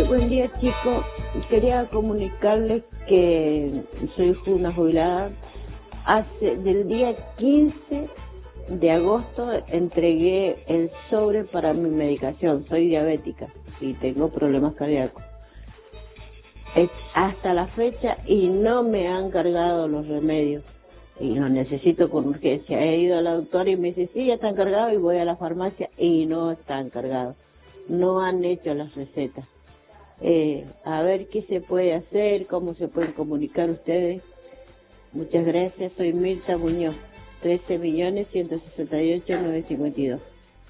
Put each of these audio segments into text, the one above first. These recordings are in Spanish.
Buen día, chicos. Quería comunicarles que soy una jubilada. Del día 15 de agosto entregué el sobre para mi medicación. Soy diabética y tengo problemas cardíacos. Hasta la fecha y no me han cargado los remedios. Y los necesito con urgencia. He ido a la doctora y me dice, sí, ya están cargados, y voy a la farmacia y no están cargados. No han hecho las recetas. A ver qué se puede hacer, cómo se pueden comunicar ustedes. Muchas gracias, soy Mirta Muñoz, 13.168.952.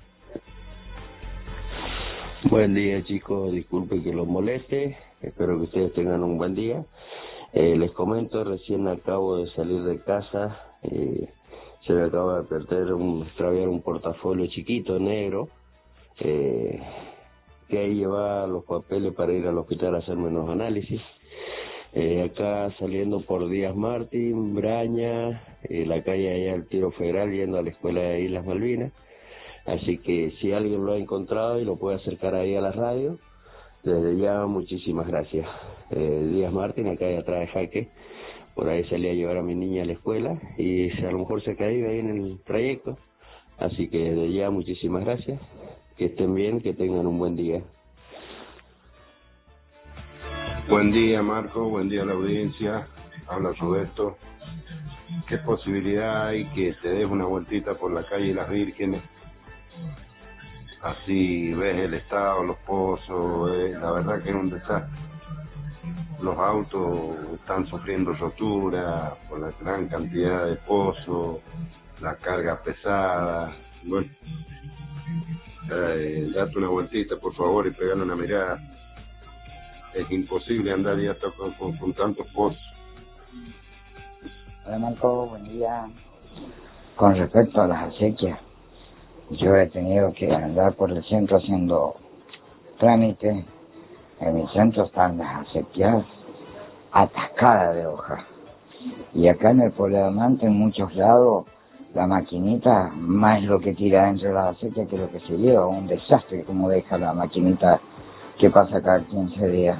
Buen día, chicos, disculpe que los moleste, espero que ustedes tengan un buen día. Les comento, recién acabo de salir de casa, se me acaba de extraviar un portafolio chiquito, negro, que ahí lleva los papeles para ir al hospital a hacerme unos análisis. Acá saliendo por Díaz Martín, Braña, la calle allá del Tiro Federal, yendo a la escuela de Islas Malvinas. Así que si alguien lo ha encontrado y lo puede acercar ahí a la radio, desde ya muchísimas gracias. Díaz Martín, acá atrás de Jaque, por ahí salí a llevar a mi niña a la escuela y a lo mejor se ha caído ahí en el trayecto. Así que desde ya muchísimas gracias, que estén bien, que tengan un buen día. Buen día, Marco, buen día a la audiencia, habla Roberto. ¿Qué posibilidad hay que te des una vueltita por la calle Las Vírgenes? Así ves el estado, los pozos, la verdad que es un desastre. Los autos están sufriendo rotura por la gran cantidad de pozos, la carga pesada. Bueno, date una vueltita por favor y pegale una mirada. Es imposible andar ya con tantos pozos. Hola Marco, buen día. Con respecto a las acequias, yo he tenido que andar por el centro haciendo trámites. En mi centro están las acequias atascadas de hojas. Y acá en el Poliamante, en muchos lados, la maquinita más lo que tira dentro de las acequias que lo que se lleva. Un desastre como deja la maquinita que pasa cada 15 días.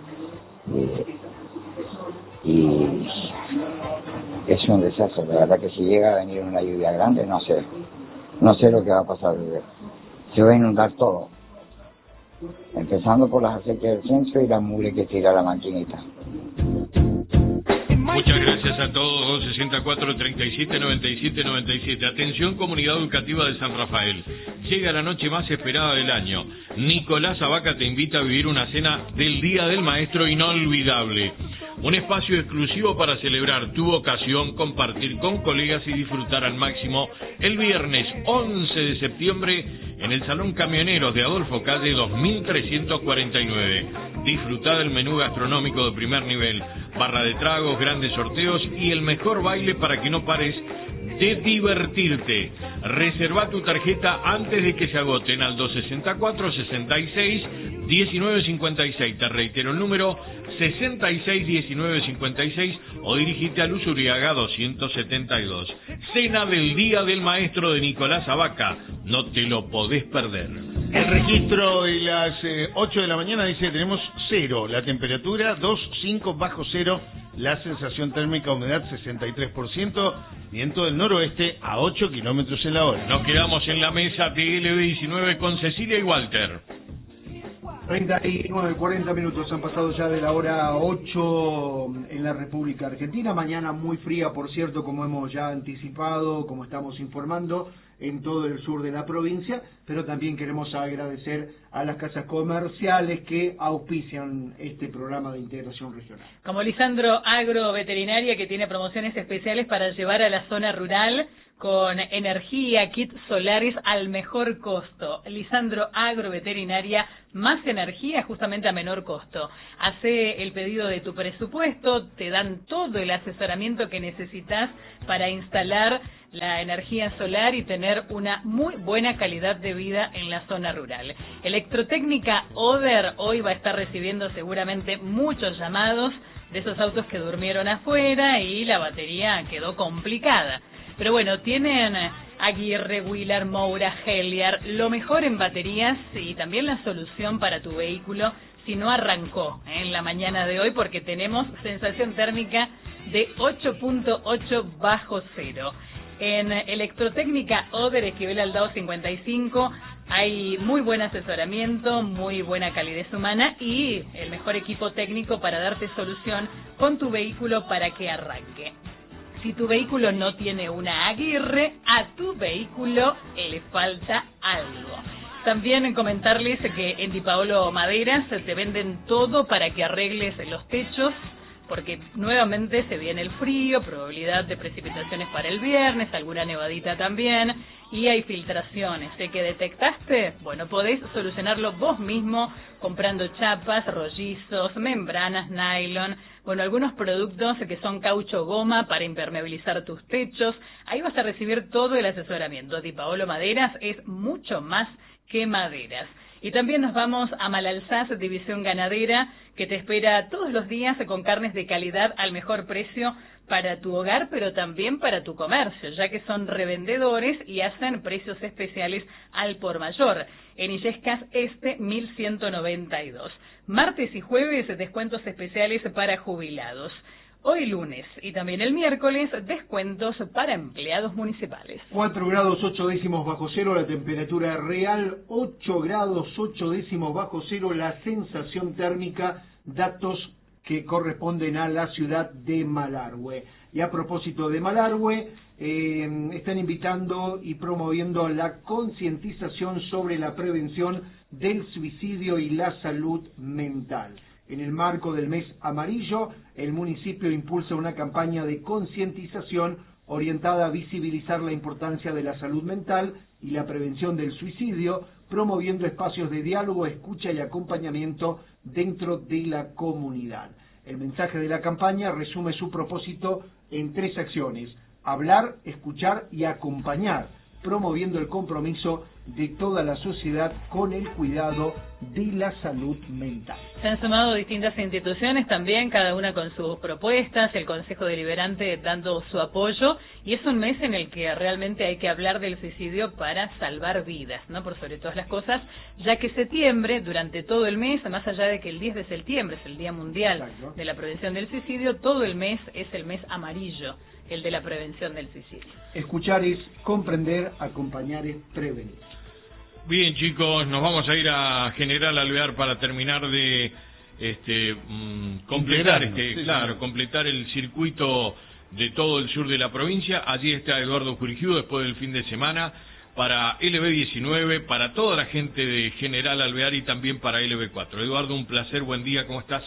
Y es un desastre. La verdad que si llega a venir una lluvia grande, no sé lo que va a pasar. Se va a inundar todo, empezando por las acequias del centro y la mugre que tira la maquinita. Muchas gracias a todos. 264 37 97 97. Atención, comunidad educativa de San Rafael. Llega la noche más esperada del año. Nicolás Abaca te invita a vivir una cena del Día del Maestro inolvidable. Un espacio exclusivo para celebrar tu vocación, compartir con colegas y disfrutar al máximo el viernes 11 de septiembre en el Salón Camioneros de Adolfo Calle 2349. Disfrutá del menú gastronómico de primer nivel, barra de tragos, grandes sorteos y el mejor baile para que no pares de divertirte. Reserva tu tarjeta antes de que se agoten al 264 66 19 56. Te reitero el número 66 19 56 o dirigite a Luz Uriaga 272. Cena del Día del Maestro de Nicolás Abaca. No te lo podés perder. El registro de las 8 de la mañana dice tenemos 0, la temperatura 2,5 bajo cero, la sensación térmica, humedad 63%, viento del noroeste a 8 kilómetros en la hora. Nos quedamos en la mesa de LB19 con Cecilia y Walter. 40 minutos han pasado ya de la hora 8 en la República Argentina. Mañana muy fría, por cierto, como hemos ya anticipado, como estamos informando, en todo el sur de la provincia, pero también queremos agradecer a las casas comerciales que auspician este programa de integración regional. Como Lisandro Agro Veterinaria, que tiene promociones especiales para llevar a la zona rural con energía, kits solares al mejor costo. Lisandro Agro Veterinaria, más energía justamente a menor costo. Hace el pedido de tu presupuesto, te dan todo el asesoramiento que necesitas para instalar la energía solar y tener una muy buena calidad de vida en la zona rural. Electrotécnica Oder hoy va a estar recibiendo seguramente muchos llamados de esos autos que durmieron afuera y la batería quedó complicada. Pero bueno, tienen Aguirre, Wheeler, Moura, Heliar, lo mejor en baterías y también la solución para tu vehículo si no arrancó en la mañana de hoy, porque tenemos sensación térmica de 8.8 bajo cero. En Electrotécnica Oder Esquivel Aldao 55 hay muy buen asesoramiento, muy buena calidez humana y el mejor equipo técnico para darte solución con tu vehículo para que arranque. Si tu vehículo no tiene una aguirre, a tu vehículo le falta algo. También comentarles que en Di Paolo Maderas te venden todo para que arregles los techos, porque nuevamente se viene el frío, probabilidad de precipitaciones para el viernes, alguna nevadita también, y hay filtraciones. ¿De que detectaste? Bueno, podés solucionarlo vos mismo comprando chapas, rollizos, membranas, nylon, bueno, algunos productos que son caucho goma para impermeabilizar tus techos. Ahí vas a recibir todo el asesoramiento. Di Paolo Maderas es mucho más que maderas. Y también nos vamos a Malalsás, División Ganadera, que te espera todos los días con carnes de calidad al mejor precio para tu hogar, pero también para tu comercio, ya que son revendedores y hacen precios especiales al por mayor. En Illescas Este, 1192. Martes y jueves, descuentos especiales para jubilados. Hoy lunes y también el miércoles, descuentos para empleados municipales. 4 grados 8 décimos bajo cero la temperatura real, 8 grados 8 décimos bajo cero la sensación térmica, datos que corresponden a la ciudad de Malargüe. Y a propósito de Malargüe, están invitando y promoviendo la concientización sobre la prevención del suicidio y la salud mental. En el marco del mes amarillo, el municipio impulsa una campaña de concientización orientada a visibilizar la importancia de la salud mental y la prevención del suicidio, promoviendo espacios de diálogo, escucha y acompañamiento dentro de la comunidad. El mensaje de la campaña resume su propósito en 3 acciones: hablar, escuchar y acompañar, promoviendo el compromiso de toda la sociedad con el cuidado de la salud mental. Se han sumado distintas instituciones también, cada una con sus propuestas, el Consejo Deliberante dando su apoyo, y es un mes en el que realmente hay que hablar del suicidio para salvar vidas, ¿no? Por sobre todas las cosas, ya que septiembre, durante todo el mes, más allá de que el 10 de septiembre es el Día Mundial de la Prevención del Suicidio, todo el mes es el mes amarillo, el de la prevención del suicidio. Escuchar es comprender, acompañar es prevenir. Bien, chicos, nos vamos a ir a General Alvear para terminar de completar completar el circuito de todo el sur de la provincia. Allí está Eduardo Jurigiu después del fin de semana para LB19, para toda la gente de General Alvear y también para LB4. Eduardo, un placer, buen día, ¿cómo estás?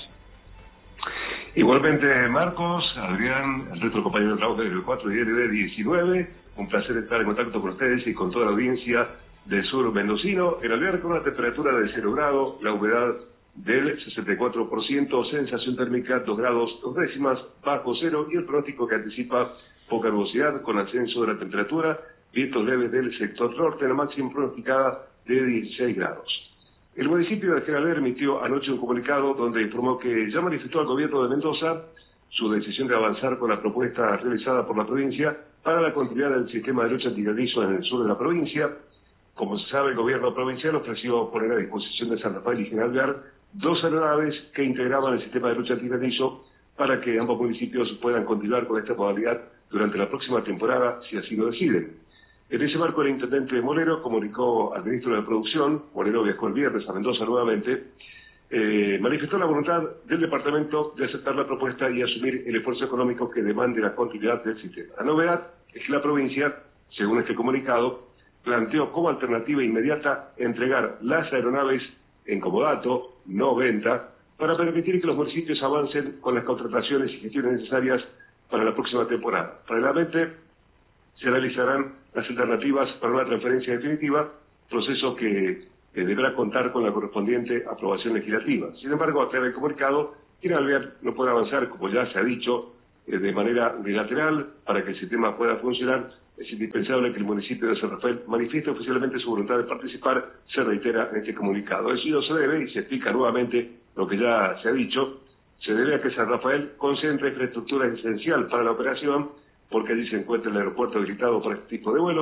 Igualmente, Marcos, Adrián, el resto del compañero de trabajo de LB4 y LB19, un placer estar en contacto con ustedes y con toda la audiencia del sur mendocino. En Alvear con una temperatura de 0 grados, la humedad del 64%, sensación térmica 2 grados 2 décimas bajo cero y el pronóstico que anticipa poca nubosidad con ascenso de la temperatura, vientos leves del sector norte, la máxima pronosticada de 16 grados. El municipio de General Alvear emitió anoche un comunicado donde informó que ya manifestó al gobierno de Mendoza su decisión de avanzar con la propuesta realizada por la provincia para la continuidad del sistema de lucha antigranizo en el sur de la provincia. Como se sabe, el gobierno provincial ofreció poner a disposición de San Rafael y General Alvear 2 aeronaves que integraban el sistema de lucha antigranizo para que ambos municipios puedan continuar con esta modalidad durante la próxima temporada, si así lo deciden. En ese marco, el intendente Molero comunicó al ministro de Producción, Molero viajó el viernes a Mendoza nuevamente, manifestó la voluntad del departamento de aceptar la propuesta y asumir el esfuerzo económico que demande la continuidad del sistema. La novedad es que la provincia, según este comunicado, planteó como alternativa inmediata entregar las aeronaves en comodato, no venta, para permitir que los municipios avancen con las contrataciones y gestiones necesarias para la próxima temporada. Paralelamente, se realizarán las alternativas para una transferencia definitiva, proceso que deberá contar con la correspondiente aprobación legislativa. Sin embargo, aclara el comunicado, General Alvear no puede avanzar, como ya se ha dicho, de manera unilateral. Para que el sistema pueda funcionar, es indispensable que el municipio de San Rafael manifieste oficialmente su voluntad de participar, se reitera en este comunicado. Eso se debe, y se explica nuevamente lo que ya se ha dicho, se debe a que San Rafael concentra infraestructura esencial para la operación, porque allí se encuentra el aeropuerto habilitado para este tipo de vuelos,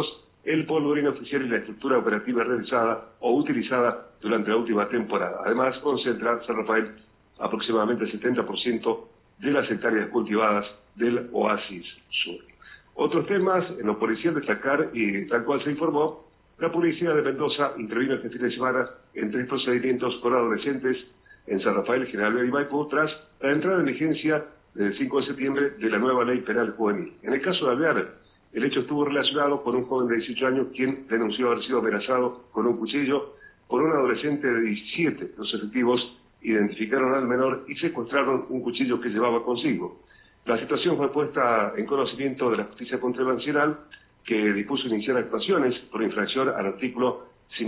el polvorín oficial y la estructura operativa realizada o utilizada durante la última temporada. Además, concentra San Rafael aproximadamente el 70% de las hectáreas cultivadas del Oasis Sur. Otros temas, en lo policial destacar, y tal cual se informó, la policía de Mendoza intervino este fin de semana en 3 procedimientos con adolescentes en San Rafael, General Belgrano y Maipú, tras la entrada en vigencia del 5 de septiembre de la nueva ley penal juvenil. En el caso de Alvear, el hecho estuvo relacionado con un joven de 18 años quien denunció haber sido amenazado con un cuchillo por un adolescente de 17. Los efectivos identificaron al menor y secuestraron un cuchillo que llevaba consigo. La situación fue puesta en conocimiento de la Justicia Convencional, que dispuso iniciar actuaciones por infracción al artículo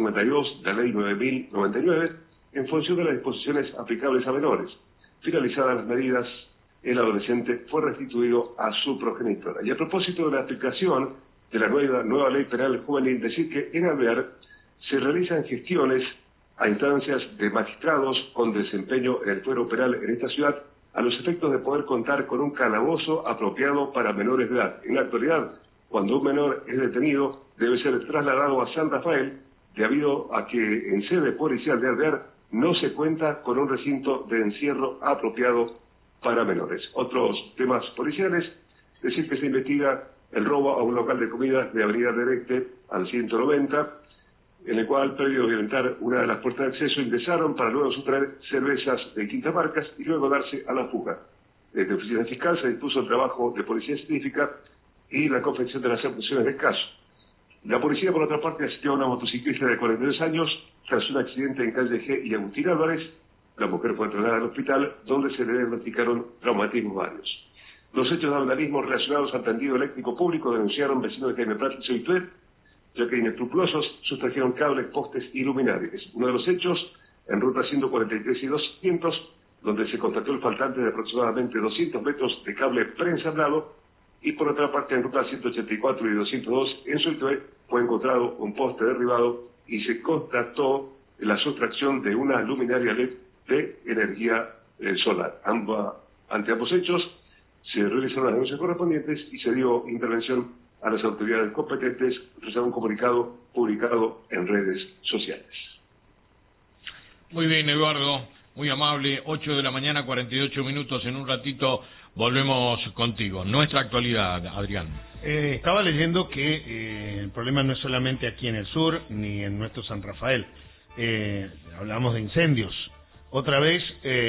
52 de la Ley 9099 en función de las disposiciones aplicables a menores. Finalizadas las medidas, el adolescente fue restituido a su progenitora. Y a propósito de la aplicación de la nueva ley penal juvenil, decir que en Alvear se realizan gestiones a instancias de magistrados con desempeño en el fuero penal en esta ciudad, a los efectos de poder contar con un calabozo apropiado para menores de edad. En la actualidad, cuando un menor es detenido, debe ser trasladado a San Rafael, debido a que en sede policial de Alvear no se cuenta con un recinto de encierro apropiado para menores. Otros temas policiales, decir que se investiga el robo a un local de comidas de Avenida del Este al 190, en el cual, previo a violentar una de las puertas de acceso, ingresaron para luego sustraer cervezas de distintas marcas y luego darse a la fuga. Desde la oficina fiscal se dispuso el trabajo de policía científica y la confección de las acusaciones del caso. La policía, por otra parte, asistió a una motociclista de 42 años tras un accidente en calle G y Agustín Álvarez. La mujer fue trasladada al hospital, donde se le diagnosticaron traumatismos varios. Los hechos de vandalismo relacionados al tendido eléctrico público denunciaron vecinos de Jaime Prat y Soitué, ya que inescrupulosos sustrajeron cables, postes y luminarias. Uno de los hechos, en ruta 143 y 200, donde se constató el faltante de aproximadamente 200 metros de cable preensamblado, y por otra parte en ruta 184 y 202 en Soitué fue encontrado un poste derribado y se constató la sustracción de una luminaria LED de energía solar. Ante ambos hechos se realizaron las denuncias correspondientes y se dio intervención a las autoridades competentes tras un comunicado publicado en redes sociales. Muy bien, Eduardo, muy amable. 8 de la mañana, 48 minutos. En un ratito volvemos contigo. Nuestra actualidad, Adrián. Estaba leyendo que el problema no es solamente aquí en el sur ni en nuestro San Rafael. Hablamos de incendios. Otra vez,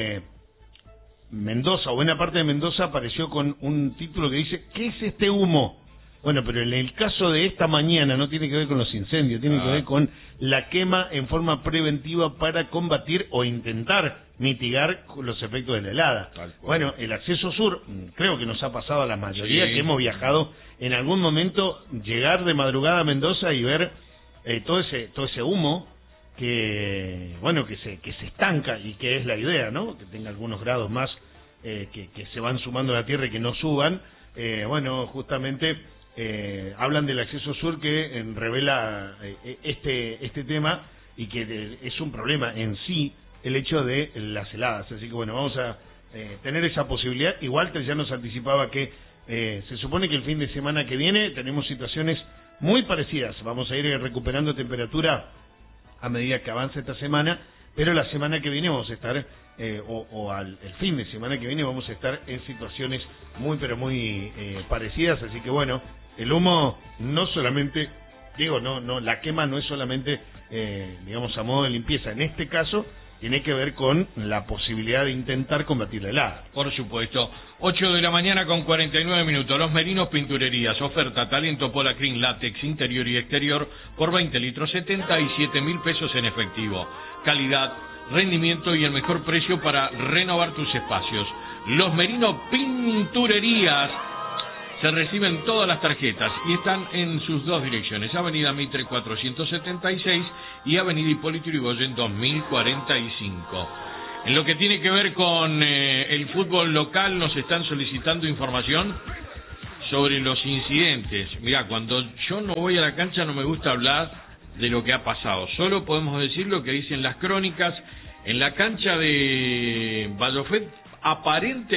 Mendoza, o buena parte de Mendoza, apareció con un título que dice: ¿qué es este humo? Bueno, pero en el caso de esta mañana no tiene que ver con los incendios, tiene que ver con la quema en forma preventiva para combatir o intentar mitigar los efectos de la helada. Bueno, el acceso sur, creo que nos ha pasado a la mayoría que hemos viajado en algún momento, llegar de madrugada a Mendoza y ver todo ese humo que, bueno, que se estanca, y que es la idea, ¿no? Que tenga algunos grados más que se van sumando a la tierra y que no suban. Bueno, justamente hablan del acceso sur, que revela este tema, y que es un problema en sí el hecho de las heladas. Así que bueno, vamos a tener esa posibilidad. Y Walter ya nos anticipaba que se supone que el fin de semana que viene tenemos situaciones muy parecidas. Vamos a ir recuperando temperatura a medida que avance esta semana, pero la semana que viene vamos a estar, el fin de semana que viene vamos a estar en situaciones muy, pero muy parecidas. Así que bueno, el humo no solamente, la quema no es solamente, digamos, a modo de limpieza. En este caso, tiene que ver con la posibilidad de intentar combatir la helada. Por supuesto. 8 de la mañana con 49 minutos. Los Merinos Pinturerías. Oferta: talento Polacrin, látex, interior y exterior, por 20 litros, 77.000 pesos en efectivo. Calidad, rendimiento y el mejor precio para renovar tus espacios. Los Merinos Pinturerías. Se reciben todas las tarjetas y están en sus dos direcciones: Avenida Mitre 476 y Avenida Hipólito Yrigoyen 2045. En lo que tiene que ver con el fútbol local, nos están solicitando información sobre los incidentes. Mirá, cuando yo no voy a la cancha no me gusta hablar de lo que ha pasado. Solo podemos decir lo que dicen las crónicas. En la cancha de Vallofet,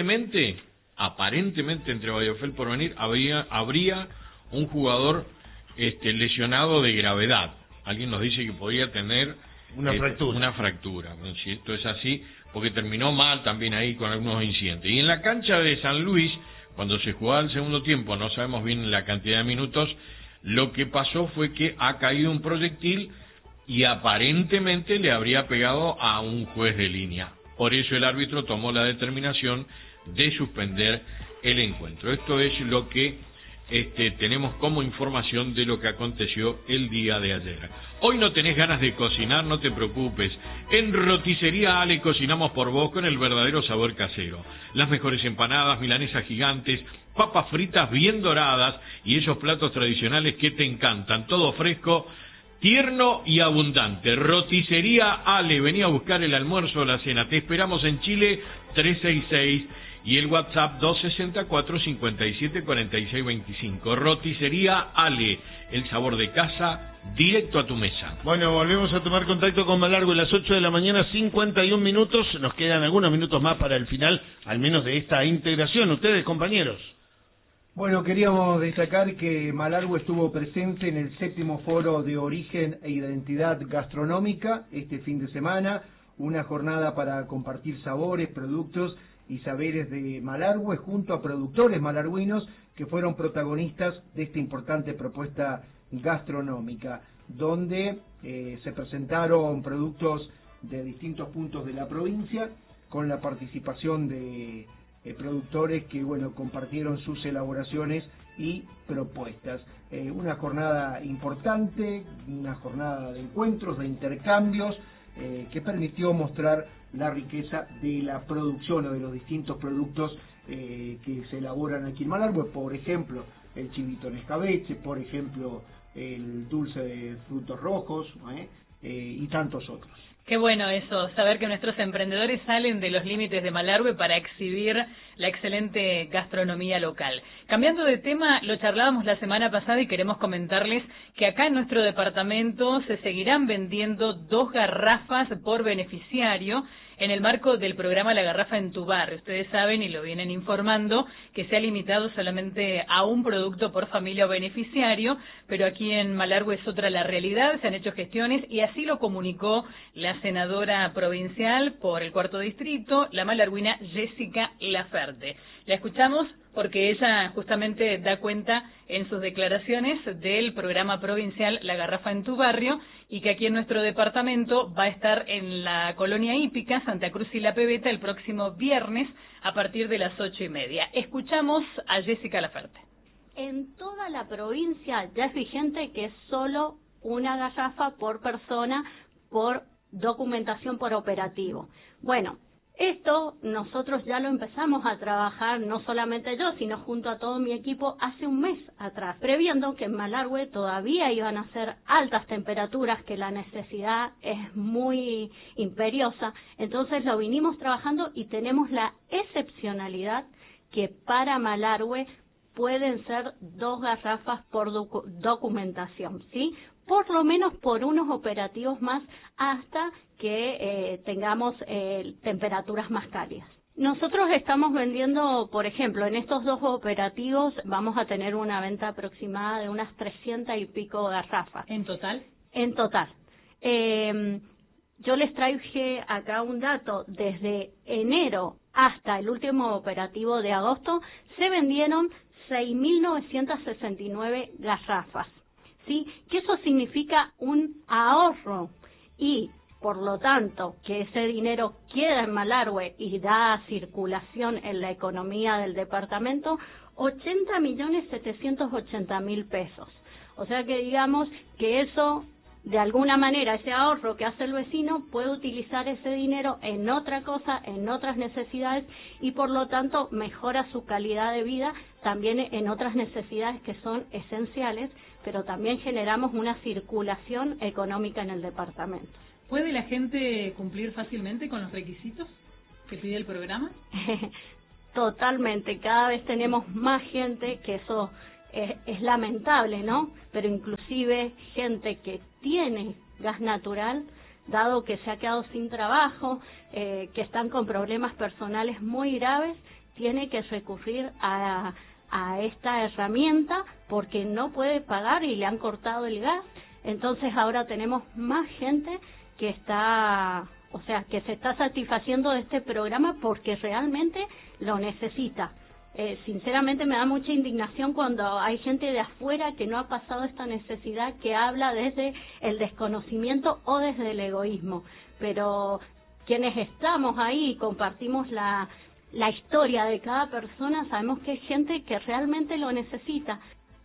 aparentemente entre Vallofet y Porvenir habría un jugador lesionado de gravedad. Alguien nos dice que podría tener una fractura. Bueno, si esto es así, porque terminó mal también ahí con algunos incidentes. Y en la cancha de San Luis, cuando se jugaba el segundo tiempo, no sabemos bien la cantidad de minutos, lo que pasó fue que ha caído un proyectil y aparentemente le habría pegado a un juez de línea. Por eso el árbitro tomó la determinación de suspender el encuentro. Esto es lo que tenemos como información de lo que aconteció el día de ayer. Hoy no tenés ganas de cocinar, no te preocupes. En Roticería Ale cocinamos por vos con el verdadero sabor casero. Las mejores empanadas, milanesas gigantes, papas fritas bien doradas y esos platos tradicionales que te encantan. Todo fresco, tierno y abundante. Roticería Ale, vení a buscar el almuerzo o la cena. Te esperamos en Chile 366 y el WhatsApp 264-574625. Roticería Ale, el sabor de casa directo a tu mesa. Bueno, volvemos a tomar contacto con Malargüe a las 8 de la mañana, 51 minutos. Nos quedan algunos minutos más para el final, al menos de esta integración. Ustedes, compañeros. Bueno, queríamos destacar que Malargüe estuvo presente en el 7º Foro de Origen e Identidad Gastronómica este fin de semana, una jornada para compartir sabores, productos y saberes de Malargüe junto a productores malargüinos que fueron protagonistas de esta importante propuesta gastronómica, donde se presentaron productos de distintos puntos de la provincia con la participación de productores que compartieron sus elaboraciones y propuestas. Una jornada importante, una jornada de encuentros, de intercambios, que permitió mostrar la riqueza de la producción o de los distintos productos que se elaboran aquí en Malargüe, por ejemplo el chivito en escabeche, por ejemplo el dulce de frutos rojos y tantos otros. Qué bueno eso, saber que nuestros emprendedores salen de los límites de Malargüe para exhibir la excelente gastronomía local. Cambiando de tema, lo charlábamos la semana pasada y queremos comentarles que acá en nuestro departamento se seguirán vendiendo 2 garrafas por beneficiario en el marco del programa La Garrafa en tu Barrio. Ustedes saben y lo vienen informando que se ha limitado solamente a un producto por familia o beneficiario, pero aquí en Malargüe es otra la realidad, se han hecho gestiones y así lo comunicó la senadora provincial por el 4º distrito, la malargüina Jessica Laferte. La escuchamos porque ella justamente da cuenta en sus declaraciones del programa provincial La Garrafa en tu Barrio y que aquí en nuestro departamento va a estar en la colonia hípica Santa Cruz y La Pebeta el próximo viernes a partir de las 8:30. Escuchamos a Jessica Laferte. En toda la provincia ya es vigente que es solo una garrafa por persona por documentación por operativo. Bueno, esto nosotros ya lo empezamos a trabajar, no solamente yo, sino junto a todo mi equipo hace un mes atrás, previendo que en Malargüe todavía iban a ser altas temperaturas, que la necesidad es muy imperiosa. Entonces lo vinimos trabajando y tenemos la excepcionalidad que para Malargüe pueden ser 2 garrafas por documentación, ¿sí? Por lo menos por unos operativos más hasta que tengamos temperaturas más cálidas. Nosotros estamos vendiendo, por ejemplo, en estos 2 operativos vamos a tener una venta aproximada de unas 300 y pico garrafas. ¿En total? En total. Yo les traje acá un dato. Desde enero hasta el último operativo de agosto se vendieron 6.969 garrafas. ¿Sí? Que eso significa un ahorro y, por lo tanto, que ese dinero queda en Malargüe y da circulación en la economía del departamento, 80.780.000 pesos. O sea que digamos que eso, de alguna manera, ese ahorro que hace el vecino puede utilizar ese dinero en otra cosa, en otras necesidades y, por lo tanto, mejora su calidad de vida también en otras necesidades que son esenciales, pero también generamos una circulación económica en el departamento. ¿Puede la gente cumplir fácilmente con los requisitos que pide el programa? Totalmente, cada vez tenemos más gente, que eso es lamentable, ¿no? Pero inclusive gente que tiene gas natural, dado que se ha quedado sin trabajo, que están con problemas personales muy graves, tiene que recurrir a a esta herramienta porque no puede pagar y le han cortado el gas. Entonces ahora tenemos más gente que está, o sea, que se está satisfaciendo de este programa porque realmente lo necesita. Sinceramente me da mucha indignación cuando hay gente de afuera que no ha pasado esta necesidad, que habla desde el desconocimiento o desde el egoísmo. Pero quienes estamos ahí y compartimos la historia de cada persona, sabemos que hay gente que realmente lo necesita.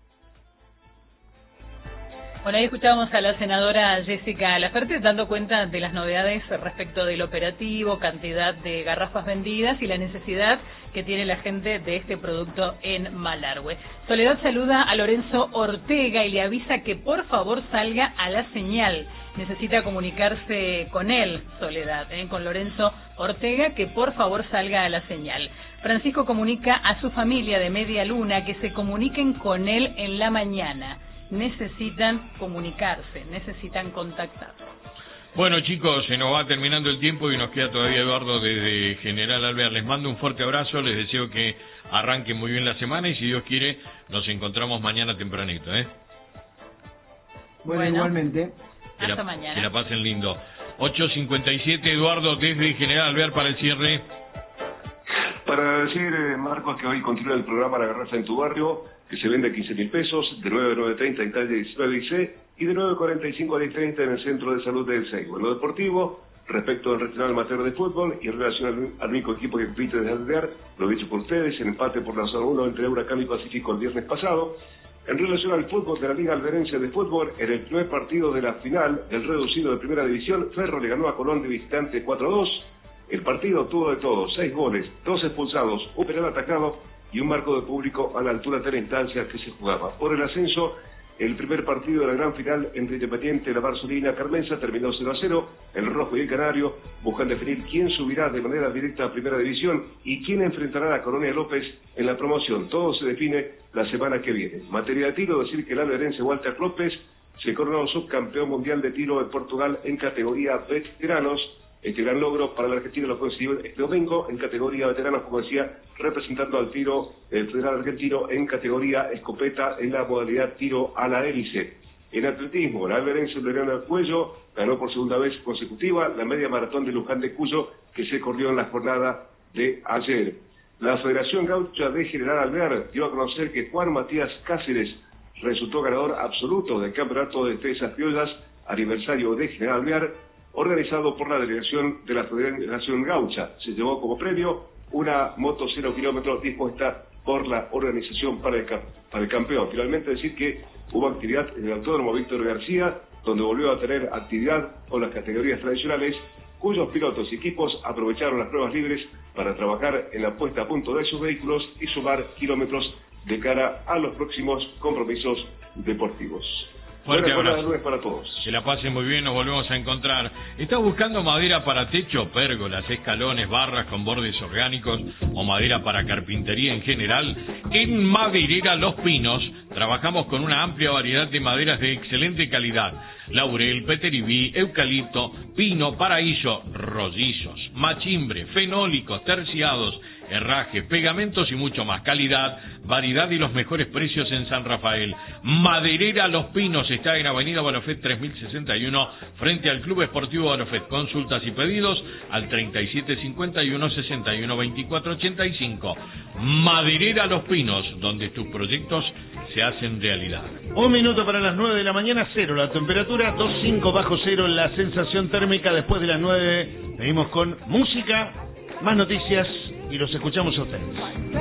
Bueno, ahí escuchábamos a la senadora Jessica Laferte dando cuenta de las novedades respecto del operativo, cantidad de garrafas vendidas y la necesidad que tiene la gente de este producto en Malargüe. Soledad saluda a Lorenzo Ortega y le avisa que por favor salga a la señal. Necesita comunicarse con él, Soledad, con Lorenzo Ortega, que por favor salga a la señal. Francisco comunica a su familia de Media Luna que se comuniquen con él en la mañana. Necesitan comunicarse, necesitan contactar. Bueno, chicos, se nos va terminando el tiempo y nos queda todavía Eduardo desde General Alvear. Les mando un fuerte abrazo, les deseo que arranquen muy bien la semana y si Dios quiere nos encontramos mañana tempranito, Bueno, igualmente. Hasta mañana. Que la pasen lindo. 8:57, Eduardo, desde General Alvear para el cierre. Para decir, Marcos, que hoy continúa el programa La Garrafa en tu Barrio, que se vende a 15.000 pesos, de 9 a 9.30 en calle 19 y C, y de 9.45 a 10.30 en el Centro de Salud del Seibo. En lo deportivo, respecto al regional amateur de fútbol y en relación al único equipo que compite desde Alvear, lo dicho por ustedes, el empate por la zona 1 entre Huracán y Pacífico el viernes pasado. En relación al fútbol de la Liga Alverense de Fútbol, en el primer partido de la final del reducido de Primera División, Ferro le ganó a Colón de visitante 4-2. El partido tuvo de todo, 6 goles, 2 expulsados, un penal atacado y un marco de público a la altura de la instancia que se jugaba. Por el ascenso, el primer partido de la gran final entre Independiente, La Barcelona y Carmenza terminó 0-0. El Rojo y el Canario buscan definir quién subirá de manera directa a Primera División y quién enfrentará a Colonia López en la promoción. Todo se define la semana que viene. En materia de tiro, decir que el alverense Walter López se coronó subcampeón mundial de tiro en Portugal en categoría veteranos. Este gran logro para el argentino lo consiguió este domingo en categoría veteranos, como decía, representando al tiro federal argentino en categoría escopeta en la modalidad tiro a la hélice. En atletismo, el alverense Lorena Cuello ganó por segunda vez consecutiva la media maratón de Luján de Cuyo, que se corrió en la jornada de ayer. La Federación Gaucha de General Alvear dio a conocer que Juan Matías Cáceres resultó ganador absoluto del campeonato de Defensas Criollas aniversario de General Alvear, organizado por la delegación de la Federación Gaucha. Se llevó como premio una moto 0 kilómetros dispuesta por la organización para el campeón. Finalmente decir que hubo actividad en el Autódromo Víctor García, donde volvió a tener actividad con las categorías tradicionales, cuyos pilotos y equipos aprovecharon las pruebas libres para trabajar en la puesta a punto de sus vehículos y sumar kilómetros de cara a los próximos compromisos deportivos. Fuerte abrazo. Buenas para todos. Que la pasen muy bien, nos volvemos a encontrar. ¿Estás buscando madera para techo, pérgolas, escalones, barras con bordes orgánicos o madera para carpintería en general? En Maderera Los Pinos trabajamos con una amplia variedad de maderas de excelente calidad. Laurel, peteribí, eucalipto, pino, paraíso, rollizos, machimbre, fenólicos, terciados, herrajes, pegamentos y mucho más. Calidad, variedad y los mejores precios en San Rafael. Maderera Los Pinos está en Avenida Bonofet 3061 frente al Club Esportivo Bonofet. Consultas y pedidos al 3751 61 24 85. Maderera Los Pinos, donde tus proyectos se hacen realidad. 1 minuto para las 9 de la mañana, 0 la temperatura, 2.5 bajo cero la sensación térmica. Después de las 9 venimos con música, más noticias y los escuchamos a ustedes.